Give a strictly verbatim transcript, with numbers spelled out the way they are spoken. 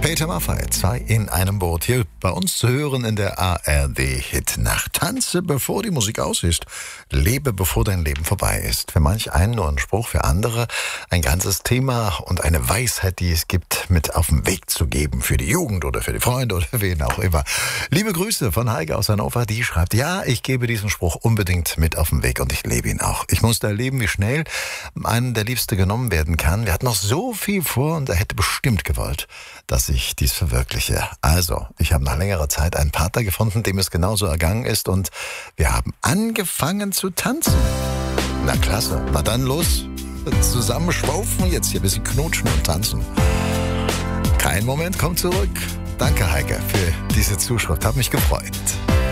Peter Maffay, zwei in einem Boot. Hier bei uns zu hören in der A R D-Hit-Nacht. Tanze, bevor die Musik aus ist. Lebe, bevor dein Leben vorbei ist. Für manch einen nur ein Spruch, für andere ein ganzes Thema und eine Weisheit, die es gibt, mit auf den Weg zu geben. Für die Jugend oder für die Freunde oder wen auch immer. Liebe Grüße von Heike aus Hannover, die schreibt, ja, ich gebe diesen Spruch unbedingt mit auf den Weg und ich lebe ihn auch. Ich musste erleben, wie schnell einem der Liebste genommen werden kann. Wir hatten noch so viel vor und er hätte bestimmt gewollt, dass ich dies verwirkliche. Also, ich habe nach längerer Zeit einen Partner gefunden, dem es genauso ergangen ist und wir haben angefangen zu tanzen. Na klasse, na dann los, zusammen schwaufen, jetzt hier ein bisschen knutschen und tanzen. Kein Moment kommt zurück. Danke Heike für diese Zuschrift, hat mich gefreut.